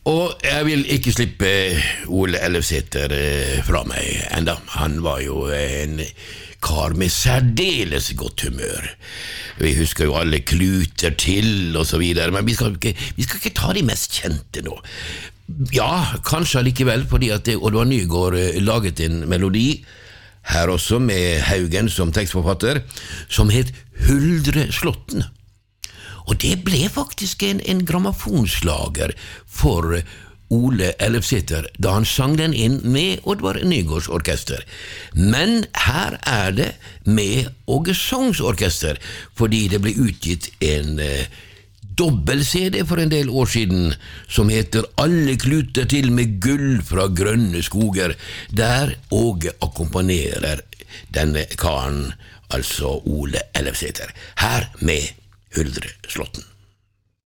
Og jeg vil ikke slippe Ole Ellefsæter fra meg enda. Han var jo en kar med særdeles godt humør. Vi husker jo alle kluter til og så videre, men vi skal ikke ta de mest kjente nå. Ja, kanskje likevel, fordi at Oddvar Nygård laget en melodi, her også med Haugen som tekstforfatter, som het Huldreslåtten. Og det ble faktisk en grammofonslager for Ole Ellefsæter da han sang den inn med Oddvar Nygårds orkester. Men her det med Åge Songs orkester, fordi det ble utgitt en dobbel-CD for en del år siden som heter Alle kluter til med gull fra grønne skoger, der Åge akkompagnerer denne karen, altså Ole Ellefsæter, her med Huldreslåtten.